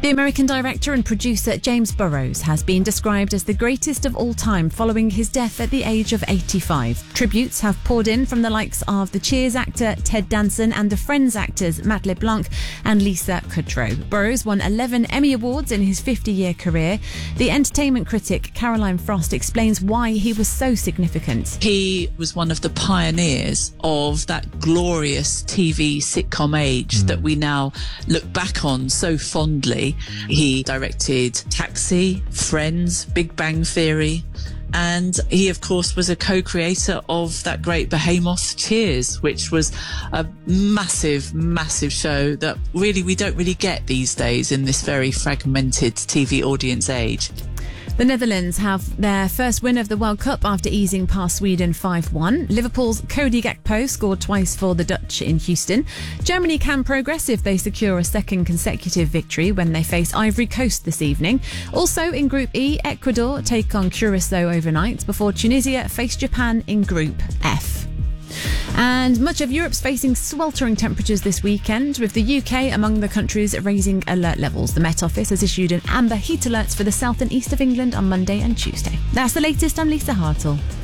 The American director and producer James Burrows has been described as the greatest of all time following his death at the age of 85. Tributes have poured in from the likes of the Cheers actor Ted Danson and the Friends actors Matt LeBlanc and Lisa Kudrow. Burrows won 11 Emmy Awards in his 50-year career. The entertainment critic Caroline Frost explains why he was so significant. He was one of the pioneers of that glorious TV sitcom age that we now look back on so fondly. He directed Taxi, Friends, Big Bang Theory, and he, of course, was a co-creator of that great behemoth Cheers, which was a massive, massive show that really we don't really get these days in this very fragmented TV audience age. The Netherlands have their first win of the World Cup after easing past Sweden 5-1. Liverpool's Cody Gakpo scored twice for the Dutch in Houston. Germany can progress if they secure a second consecutive victory when they face Ivory Coast this evening. Also in Group E, Ecuador take on Curacao overnight before Tunisia face Japan in Group F. And much of Europe's facing sweltering temperatures this weekend, with the UK among the countries raising alert levels. The Met Office has issued an amber heat alert for the south and east of England on Monday and Tuesday. That's the latest. I'm Lisa Hartle.